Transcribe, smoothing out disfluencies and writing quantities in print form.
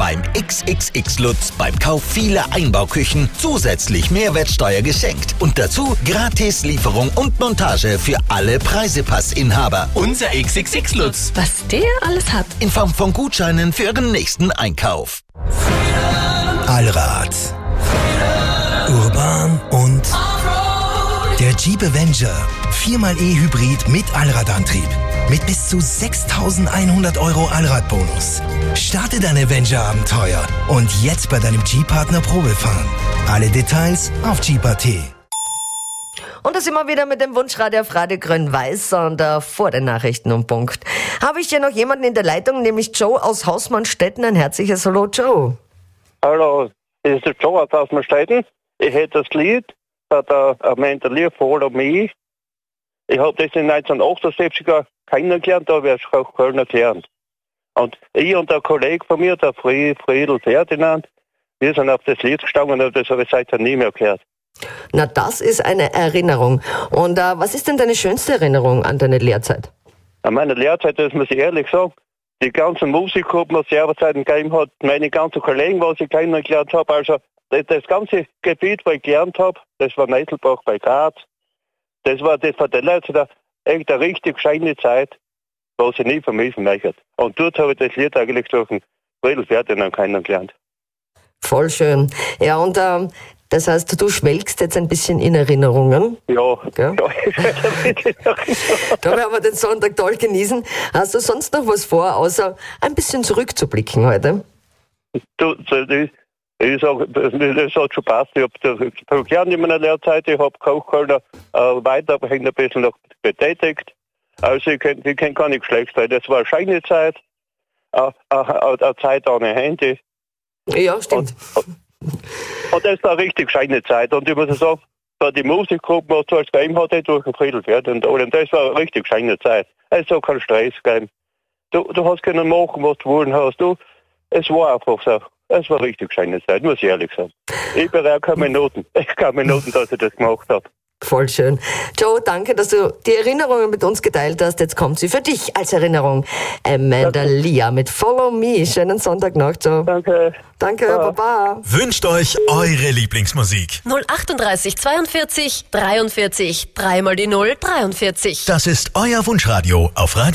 beim XXX Lutz beim Kauf vieler Einbauküchen zusätzlich Mehrwertsteuer geschenkt. Und dazu Gratis-Lieferung und Montage für alle Preisepassinhaber. Unser XXX Lutz. Was der alles hat. In Form von Gutscheinen für Ihren nächsten Einkauf. Allrad. Urban und der Jeep Avenger. 4xe Hybrid mit Allradantrieb. Mit bis zu 6.100 € Allradbonus. Starte dein Avenger-Abenteuer und jetzt bei deinem Jeep-Partner Probefahren. Alle Details auf Jeep.at. Und da sind wir wieder mit dem Wunschradio auf Radio Grün-Weiß und vor den Nachrichten um Punkt. Habe ich hier noch jemanden in der Leitung, nämlich Joe aus Hausmannstetten. Ein herzliches Hallo, Joe. Hallo, das ist der Joe aus Hausmannstetten. Ich hätte das Lied bei der Amanda Lear Follow Me. Ich habe das in 1978 kennengelernt, da habe ich auch Kölner gelernt. Und ich und der Kollege von mir, der Friedel Ferdinand, wir sind auf das Lied gestanden und das habe ich seitdem nie mehr gehört. Na, das ist eine Erinnerung. Und was ist denn deine schönste Erinnerung an deine Lehrzeit? An meiner Lehrzeit, das muss ich ehrlich sagen, die ganzen Musikgruppen, was es Serverzeiten gegeben hat, meine ganzen Kollegen, was ich kennengelernt habe, also das ganze Gebiet, wo ich gelernt habe, das war Nettelbach bei Graz. Das war von der Leute echt eine richtig schöne Zeit, was ich nie vermissen möchte. Und dort habe ich das Lied eigentlich durch den Friedel Ferdinand kennengelernt. Voll schön. Ja, und das heißt, du schwelgst jetzt ein bisschen in Erinnerungen. Ja. Ja. Da werden wir den Sonntag toll genießen. Hast du sonst noch was vor, außer ein bisschen zurückzublicken heute? Ich sage, das hat schon passt. Ich habe gelernt in meiner Lehrzeit, ich habe Kochkölner weiterhin ein bisschen noch betätigt. Also ich kann gar nicht schlecht sein. Das war eine schöne Zeit, eine Zeit ohne Handy. Ja, stimmt. Und das war eine richtig schöne Zeit. Und ich muss sagen, bei die Musikgruppe, was du als gegeben hatte, durch den Friedel Ferdinand, und das war eine richtig schöne Zeit. Es hat keinen Stress gegeben. Du hast können machen, was du wollen hast. Es war einfach so. Es war eine richtig schöne Zeit, muss ich ehrlich sagen. Ich bereue keine Minuten. Dass ich das gemacht habe. Voll schön. Joe, danke, dass du die Erinnerungen mit uns geteilt hast. Jetzt kommt sie für dich als Erinnerung. Amanda Lear mit Follow Me. Schönen Sonntag noch, Joe. Danke. Danke, Baba. Wünscht euch eure Lieblingsmusik. 038 42 43 3 mal die 0 43. Das ist euer Wunschradio auf Radio